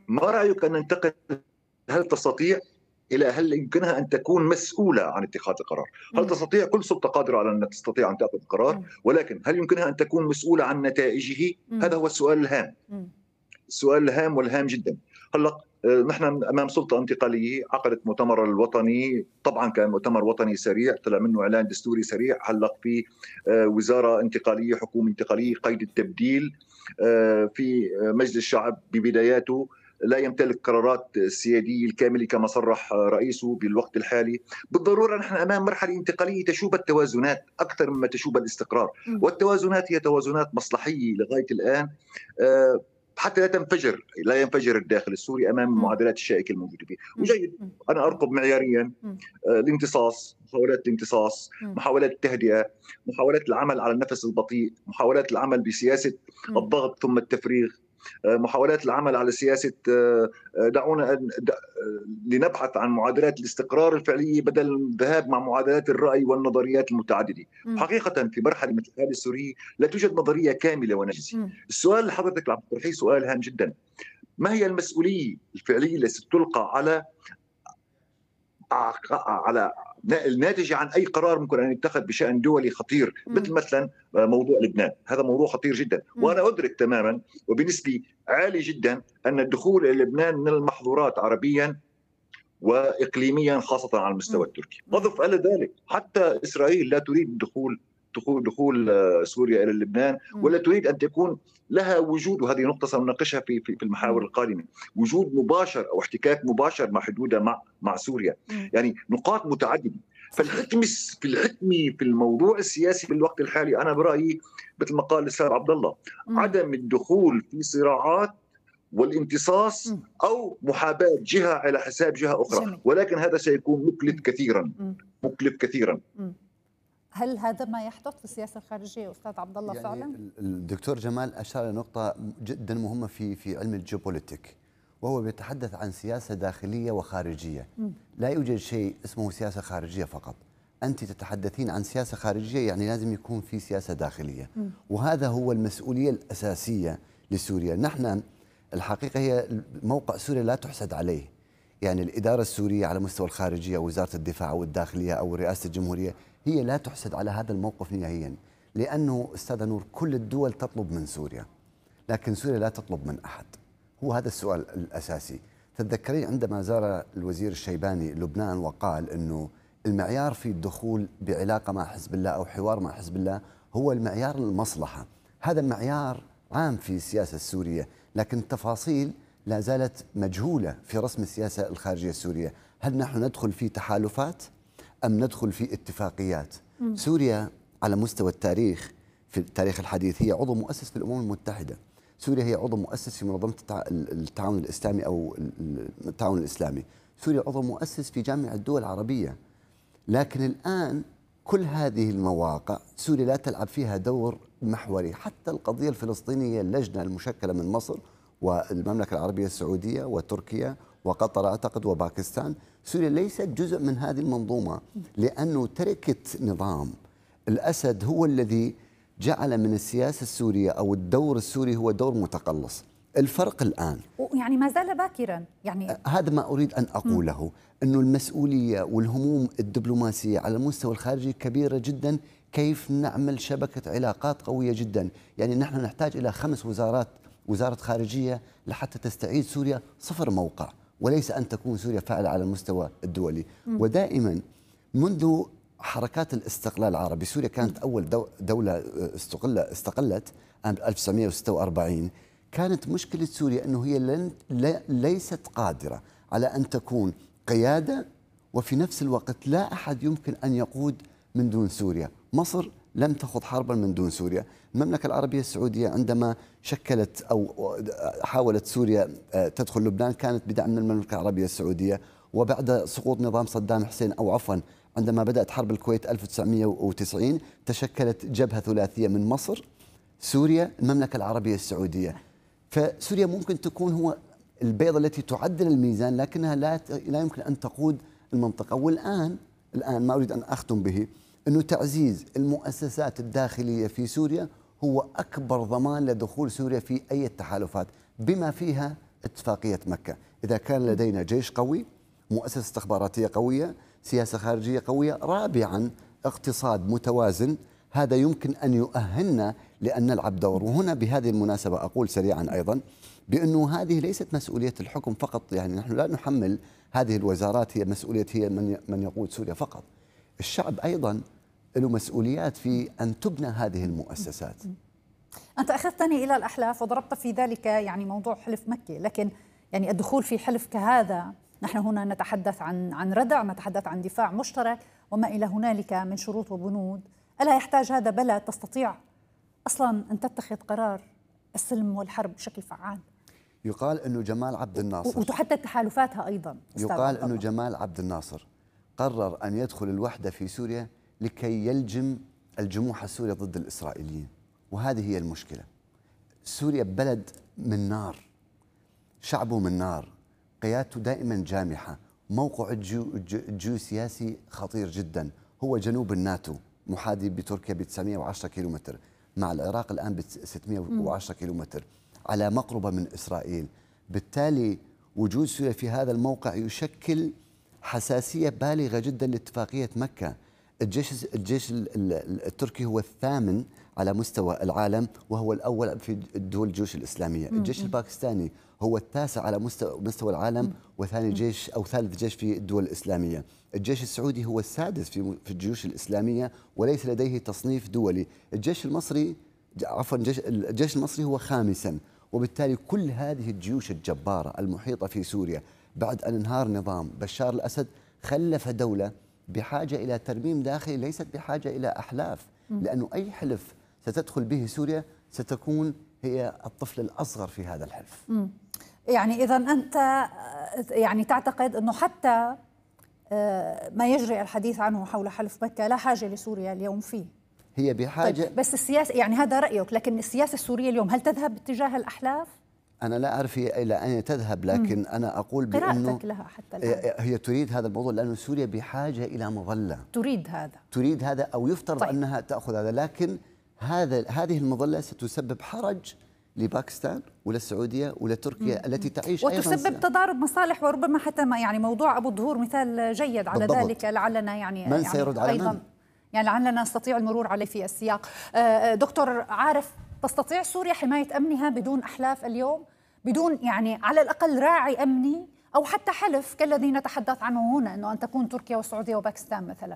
ما رأيك أن ننتقل، هل تستطيع هل يمكنها أن تكون مسؤولة عن اتخاذ القرار؟ هل إمم، تستطيع؟ كل سلطة قادرة على أن تستطيع أن تأخذ قرار، إمم، ولكن هل يمكنها أن تكون مسؤولة عن نتائجه؟ هذا إمم، هو السؤال الهام. إمم، السؤال الهام والهام جدا. هلا نحن امام سلطه انتقاليه عقدت مؤتمر الوطني، طبعا كان مؤتمر وطني سريع، طلع منه اعلان دستوري سريع. هلا في وزاره انتقاليه، حكومه انتقاليه قيد التبديل. في مجلس الشعب ببداياته لا يمتلك قرارات السياديه الكامله كما صرح رئيسه بالوقت الحالي. بالضروره نحن امام مرحله انتقاليه تشوب التوازنات اكثر مما تشوب الاستقرار، إمم، والتوازنات هي توازنات مصلحيه لغايه الان. آه، حتى لا ينفجر الداخل السوري امام إمم، المعادلات الشائكه الموجوده فيه. إمم، وجيد، إمم، انا ارقب معياريا إمم، الامتصاص، محاولات الامتصاص، إمم، محاولات التهدئه، محاولات العمل على النفس البطيء، محاولات العمل بسياسه إمم، الضغط ثم التفريغ، محاولات العمل على سياسه دعونا لنبحث عن معادلات الاستقرار الفعليه بدل الذهاب مع معادلات الراي والنظريات المتعدده. إمم، حقيقه في مرحله مثل هذه السوريه لا توجد نظريه كامله ونجسه. إمم، السؤال اللي حضرتك عم تطرحيه سؤال هام جدا. ما هي المسؤوليه الفعليه التي ستلقى على الناتجه عن اي قرار ممكن ان يتخذ بشان دولي خطير، إمم، مثل مثلا موضوع لبنان؟ هذا موضوع خطير جدا، إمم، وانا ادرك تماما وبنسبه عاليه جدا ان الدخول الى لبنان من المحظورات عربيا واقليميا، خاصه على المستوى إمم، التركي. إمم، اضف الى ذلك حتى اسرائيل لا تريد دخول سوريا الى لبنان، إمم، ولا تريد ان تكون لها وجود، وهذه نقطه سنناقشها في المحاور إمم، القادمه، وجود مباشر او احتكاك مباشر مع حدودها مع سوريا. إمم، يعني نقاط متعدده. صحيح، في الموضوع السياسي في الوقت الحالي انا برايي مثل ما قال الاستاذ عبد الله، إمم، عدم الدخول في صراعات والامتصاص إمم، او محاباه جهه على حساب جهه اخرى، جميل، ولكن هذا سيكون مكلف إمم، كثيرا. إمم، مكلف كثيرا. إمم، هل هذا ما يحدث في السياسة الخارجية أستاذ عبد الله يعني فعلًا؟ الدكتور جمال أشار لنقطة جدا مهمة في علم الجيوبوليتيك، وهو بيتحدث عن سياسة داخلية وخارجية. إمم، لا يوجد شيء اسمه سياسة خارجية فقط. أنت تتحدثين عن سياسة خارجية، يعني لازم يكون في سياسة داخلية، إمم، وهذا هو المسؤولية الأساسية لسوريا. نحن الحقيقة هي موقع سوريا لا تحسد عليه. يعني الإدارة السورية على مستوى الخارجية أو وزارة الدفاع أو الداخلية أو رئاسة الجمهورية هي لا تحسد على هذا الموقف نهائيا، لأنه أستاذ نور كل الدول تطلب من سوريا، لكن سوريا لا تطلب من أحد. هو هذا السؤال الأساسي. تتذكرين عندما زار الوزير الشيباني لبنان وقال أنه المعيار في الدخول بعلاقة مع حزب الله أو حوار مع حزب الله هو المعيار المصلحة. هذا المعيار عام في السياسة السورية، لكن التفاصيل لا زالت مجهولة في رسم السياسة الخارجية السورية. هل نحن ندخل في تحالفات أم ندخل في اتفاقيات؟ إمم، سوريا على مستوى التاريخ، في التاريخ الحديث، هي عضو مؤسس في الأمم المتحدة. سوريا هي عضو مؤسس في منظمة التعاون الإسلامي أو التعاون الإسلامي. سوريا عضو مؤسس في جامعة الدول العربية. لكن الآن كل هذه المواقع سوريا لا تلعب فيها دور محوري. حتى القضية الفلسطينية، اللجنة المشكلة من مصر والمملكة العربية السعودية وتركيا وقطر أعتقد وباكستان، سوريا ليست جزء من هذه المنظومة، لأنه تركة نظام الأسد هو الذي جعل من السياسة السورية أو الدور السوري هو دور متقلص. الفرق الآن ويعني ما زال باكرًا، يعني هذا ما أريد أن إمم، أقوله، أنه المسؤولية والهموم الدبلوماسية على المستوى الخارجي كبيرة جدا. كيف نعمل شبكة علاقات قوية جدا؟ يعني نحن نحتاج إلى 5 وزارات، وزارة خارجية لحتى تستعيد سوريا صفر موقع، وليس أن تكون سوريا فاعلة على المستوى الدولي. إمم، ودائما منذ حركات الاستقلال العربي، سوريا إمم، كانت أول دولة استقلت عام 1946. كانت مشكلة سوريا أنه هي ليست قادرة على أن تكون قيادة، وفي نفس الوقت لا أحد يمكن أن يقود من دون سوريا. مصر لم تخض حربا من دون سوريا. المملكة العربية السعودية عندما شكلت أو حاولت سوريا تدخل لبنان كانت بدعم من المملكة العربية السعودية. وبعد سقوط نظام صدام حسين، أو عفوا عندما بدأت حرب الكويت 1990، تشكلت جبهة ثلاثية من مصر، سوريا، المملكة العربية السعودية. فسوريا ممكن تكون هو البيضة التي تعدل الميزان، لكنها لا يمكن أن تقود المنطقة. الآن ما أريد أن أختم به، أنه تعزيز المؤسسات الداخلية في سوريا هو أكبر ضمان لدخول سوريا في أي تحالفات، بما فيها اتفاقية مكة. إذا كان لدينا جيش قوي، مؤسسة استخباراتية قوية، سياسة خارجية قوية، رابعا اقتصاد متوازن، هذا يمكن أن يؤهلنا لأن نلعب دور. وهنا بهذه المناسبة أقول سريعا أيضا بأنه هذه ليست مسؤولية الحكم فقط، يعني نحن لا نحمل هذه الوزارات هي مسؤولية من يقود سوريا فقط. الشعب أيضا له مسؤوليات في أن تبنى هذه المؤسسات. أنت أخذتني إلى الأحلاف وضربت في ذلك يعني موضوع حلف مكة، لكن يعني الدخول في حلف كهذا، نحن هنا نتحدث عن ردع، نتحدث عن دفاع مشترك وما إلى هنالك من شروط وبنود. ألا يحتاج هذا بلد تستطيع أصلا أن تتخذ قرار السلم والحرب بشكل فعال؟ يقال أنه جمال عبد الناصر، وتحدد تحالفاتها أيضا، يقال أنه جمال عبد الناصر قرر أن يدخل الوحدة في سوريا لكي يلجم الجموح السوري ضد الإسرائيليين، وهذه هي المشكلة. سوريا بلد من نار، شعبه من نار، قيادته دائما جامحة، موقع الجيوسياسي خطير جدا، هو جنوب الناتو محاذي بتركيا ب 910 كيلومتر، مع العراق الآن ب 610 كيلومتر، على مقربة من إسرائيل. بالتالي وجود سوريا في هذا الموقع يشكل حساسية بالغة جدا لاتفاقية مكة. الجيش التركي هو الثامن على مستوى العالم وهو الأول في دول الجيوش الإسلامية. الجيش الباكستاني هو التاسع على مستوى العالم وثاني جيش أو ثالث جيش في الدول الإسلامية. الجيش السعودي هو السادس في الجيوش الإسلامية وليس لديه تصنيف دولي. الجيش المصري هو خامسا. وبالتالي كل هذه الجيوش الجبارة المحيطة في سوريا بعد أن انهار نظام بشار الأسد خلف دولة بحاجة إلى ترميم داخلي، ليست بحاجة إلى أحلاف، لأنه أي حلف ستدخل به سوريا ستكون هي الطفل الأصغر في هذا الحلف. يعني إذا أنت يعني تعتقد أنه حتى ما يجري الحديث عنه حول حلف مكة لا حاجة لسوريا اليوم فيه؟ هي بحاجة. طيب بس السياسة، يعني هذا رأيك، لكن السياسة السورية اليوم هل تذهب باتجاه الأحلاف؟ أنا لا أعرف إلى أين تذهب، لكن أنا أقول بأنه لها حتى الآن. هي تريد هذا الموضوع، لأن سوريا بحاجة إلى مظلة. تريد هذا أو يفترض طيب. أنها تأخذ هذا، لكن هذه المظلة ستسبب حرج لباكستان وللسعودية ولتركيا التي تعيش وتسبب تضارب مصالح، وربما حتى يعني موضوع أبو الظهور مثال جيد على بالضبط. ذلك لعلنا يعني من سيرد على أيضا من؟ يعني لعلنا نستطيع المرور عليه في السياق. دكتور عارف، تستطيع سوريا حماية أمنها بدون أحلاف اليوم؟ بدون يعني على الأقل راعي أمني أو حتى حلف كالذي نتحدث عنه هنا، أنه أن تكون تركيا والسعودية وباكستان مثلا؟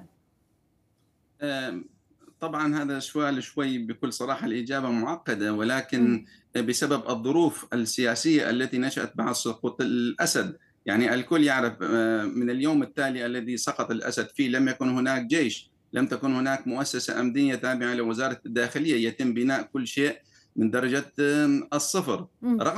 طبعا هذا سؤال شوي بكل صراحة الإجابة معقدة، ولكن بسبب الظروف السياسية التي نشأت بعد سقوط الأسد، يعني الكل يعرف من اليوم التالي الذي سقط الأسد فيه لم يكن هناك جيش، لم تكن هناك مؤسسة أمنية تابعة لوزارة الداخلية، يتم بناء كل شيء من درجة الصفر.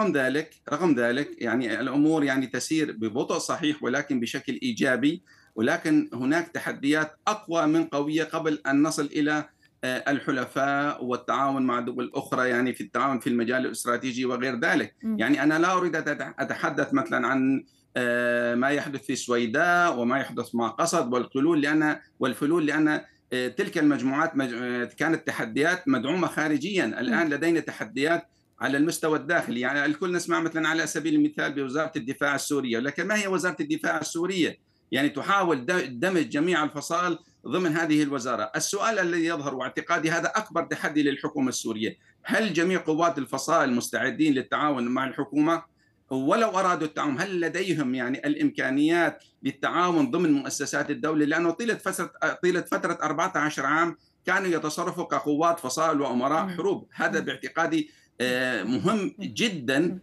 رغم ذلك يعني الأمور يعني تسير ببطء صحيح ولكن بشكل إيجابي، ولكن هناك تحديات أقوى من قوية قبل أن نصل إلى الحلفاء والتعاون مع دول أخرى، يعني في التعاون في المجال الاستراتيجي وغير ذلك. يعني أنا لا أريد أن أتحدث مثلا عن ما يحدث في السويداء وما يحدث مع قسد والفلول، لأن تلك المجموعات كانت تحديات مدعومة خارجيا. الآن لدينا تحديات على المستوى الداخلي، يعني الكل نسمع مثلا على سبيل المثال بوزارة الدفاع السورية، لكن ما هي وزارة الدفاع السورية؟ يعني تحاول دمج جميع الفصائل ضمن هذه الوزارة. السؤال الذي يظهر واعتقادي هذا أكبر تحدي للحكومة السورية، هل جميع قوات الفصائل مستعدين للتعاون مع الحكومة؟ ولو أرادوا التعاون هل لديهم يعني الإمكانيات للتعاون ضمن مؤسسات الدولة؟ لأنه طيلة فترة 14 عام كانوا يتصرفوا كقوات فصائل وأمراء حروب. هذا باعتقادي مهم جدا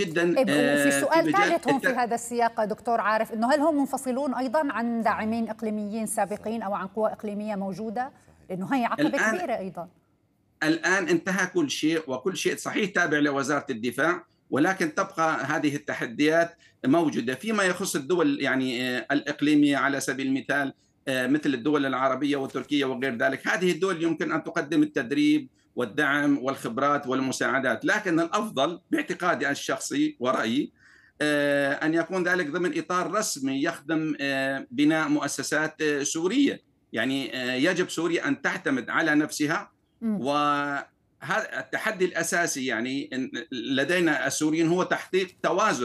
وفي سؤال ثالث هون في هذا السياق دكتور عارف، انه هل هم منفصلون ايضا عن داعمين اقليميين سابقين او عن قوى اقليميه موجوده؟ لانه هي عقبه كبيره ايضا. الان انتهى كل شيء، وكل شيء صحيح تابع لوزاره الدفاع، ولكن تبقى هذه التحديات موجوده فيما يخص الدول يعني الاقليميه، على سبيل المثال مثل الدول العربيه وتركيا وغير ذلك. هذه الدول يمكن ان تقدم التدريب والدعم والخبرات والمساعدات، لكن الأفضل باعتقادي الشخصي ورأيي أن يكون ذلك ضمن إطار رسمي يخدم بناء مؤسسات سورية. يعني يجب سوريا أن تعتمد على نفسها، وهذا التحدي الأساسي يعني لدينا السوريين هو تحقيق توازن